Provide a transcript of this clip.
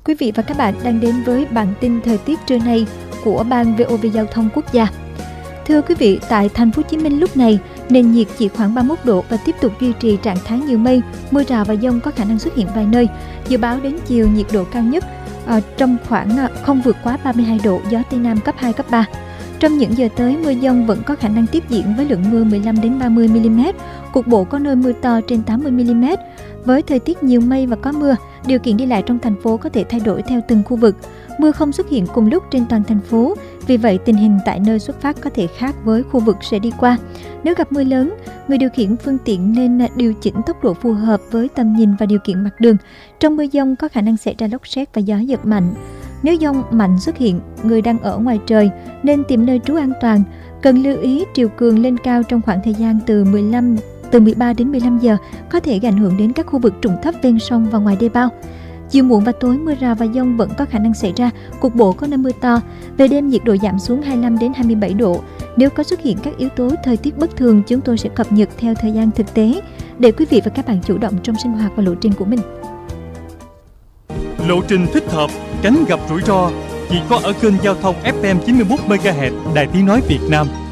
Quý vị và các bạn đang đến với bản tin thời tiết trưa nay của Ban VOV Giao thông Quốc gia. Thưa quý vị, tại thành phố Hồ Chí Minh lúc này, nền nhiệt chỉ khoảng 31 độ và tiếp tục duy trì trạng thái nhiều mây, mưa rào và dông có khả năng xuất hiện vài nơi. Dự báo đến chiều nhiệt độ cao nhất trong khoảng không vượt quá 32 độ, gió Tây Nam cấp 2, cấp 3. Trong những giờ tới, mưa dông vẫn có khả năng tiếp diễn với lượng mưa 15 đến 30 mm, cục bộ có nơi mưa to trên 80 mm. Với thời tiết nhiều mây và có mưa, điều kiện đi lại trong thành phố có thể thay đổi theo từng khu vực. Mưa không xuất hiện cùng lúc trên toàn thành phố, vì vậy tình hình tại nơi xuất phát có thể khác với khu vực sẽ đi qua. Nếu gặp mưa lớn, người điều khiển phương tiện nên điều chỉnh tốc độ phù hợp với tầm nhìn và điều kiện mặt đường. Trong mưa dông có khả năng xảy ra lốc sét và gió giật mạnh. Nếu dông mạnh xuất hiện, người đang ở ngoài trời nên tìm nơi trú an toàn. Cần lưu ý triều cường lên cao trong khoảng thời gian từ 13 đến 15 giờ, có thể ảnh hưởng đến các khu vực trũng thấp ven sông và ngoài đê bao. Chiều muộn và tối, mưa rào và dông vẫn có khả năng xảy ra, cục bộ có nơi mưa to. Về đêm nhiệt độ giảm xuống 25 đến 27 độ. Nếu có xuất hiện các yếu tố thời tiết bất thường, chúng tôi sẽ cập nhật theo thời gian thực tế để quý vị và các bạn chủ động trong sinh hoạt và lộ trình của mình. Lộ trình thích hợp, tránh gặp rủi ro chỉ có ở kênh giao thông FM 91 MHz Đài Tiếng nói Việt Nam.